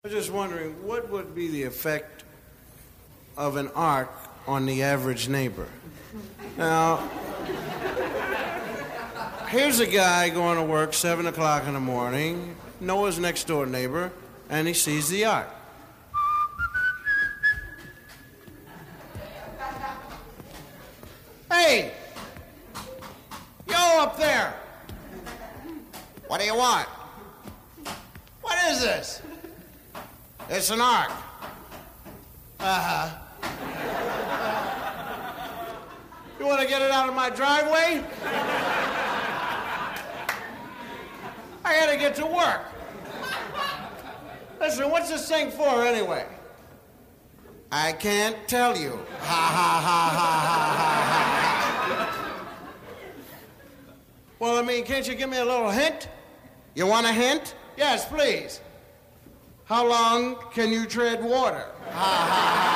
I was just wondering, what would be the effect of an ark on the average neighbor? Now, here's a guy going to work 7 o'clock in the morning, Noah's next door neighbor, and he sees the ark. Hey! Yo, up there! What do you want? What is this? It's an ark. Uh-huh. You want to get it out of my driveway? I gotta get to work. Listen, what's this thing for anyway? I can't tell you. Ha ha ha ha ha ha. Well, I mean, can't you give me a little hint? You want a hint? Yes, please. How long can you tread water? Ha ha ha.